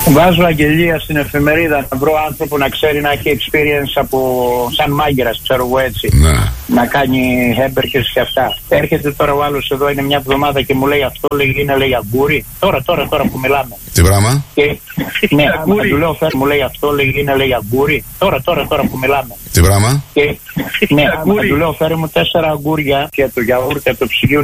Βάζω αγγελία στην εφημερίδα να βρω άνθρωπο να ξέρει, να έχει experience από σαν μάγκερας, ξέρω εγώ έτσι. Να κάνει hamburgers και αυτά. Έρχεται τώρα ο άλλος εδώ, είναι μια εβδομάδα και μου λέει αυτό, είναι λέει αγκούρι. Τώρα που μιλάμε. Τι πράγμα? Ναι, του λέω μου λέει αυτό, είναι λέει αγκούρι. Τώρα που μιλάμε. Τι πράγμα? Ναι, του λέω φέρε μου 4 αγκούρια και το γιαούρτι από το ψυγείο